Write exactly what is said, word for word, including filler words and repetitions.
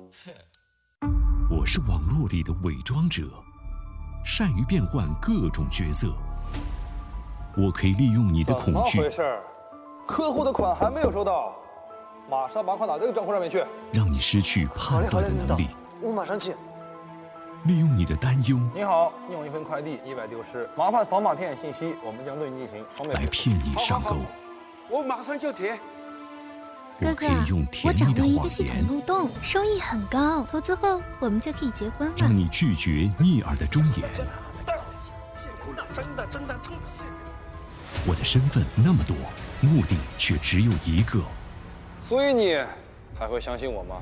我是网络里的伪装者，善于变换各种角色。我可以利用你的恐惧。 怎么回事？客户的款还没有收到，马上把款打这个账户上面去， 让你失去判断的能力。 我马上去。 利用你的担忧。 你好，你有一份快递意外丢失，麻烦扫码填写信息，我们将对你进行双倍来骗你上钩。 我马上就填。 我可以用甜蜜的谎言， 漏洞，收益很高，投资后我们就可以结婚了。 让你拒绝逆耳的忠言。 真的真的真的。 我的身份那么多，目的却只有一个。 所以你还会相信我吗？